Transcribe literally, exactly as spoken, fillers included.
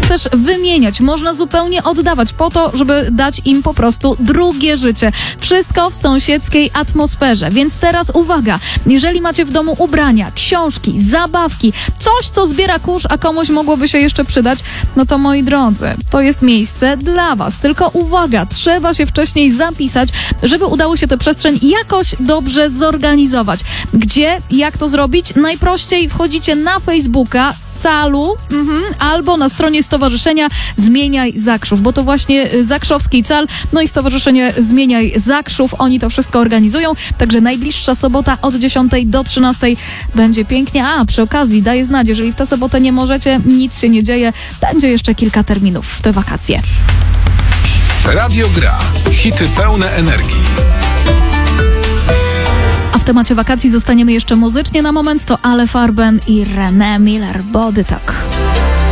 też wymieniać, można zupełnie oddawać po to, żeby dać im po prostu drugie życie. Wszystko w sąsiedzkiej atmosferze. Więc teraz uwaga, jeżeli macie w domu ubrania, książki, zabawki, coś, co zbiera kurz, a komuś mogłoby się jeszcze przydać, no to moi drodzy, to jest miejsce dla was. Tylko uwaga, trzeba się wcześniej zapisać, żeby udało się tę przestrzeń jakoś dobrze zorganizować. Gdzie? Jak to zrobić? Najprościej wchodzicie na Facebooka Calu mhm, albo na stronie Stowarzyszenia Zmieniaj Zakrzów, bo to właśnie Zakrzowski Cal, no i Stowarzyszenie Zmieniaj Zakrzów, oni to wszystko organizują, także najbliższa sobota od dziesiątej do trzynastej będzie pięknie, a przy okazji daję znać, jeżeli w tę sobotę nie możecie, nic się nie dzieje, będzie jeszcze kilka terminów w te wakacje. Radio Gra. Hity pełne energii. A w temacie wakacji zostaniemy jeszcze muzycznie na moment, to Ale Farben i René Miller, Body Talk.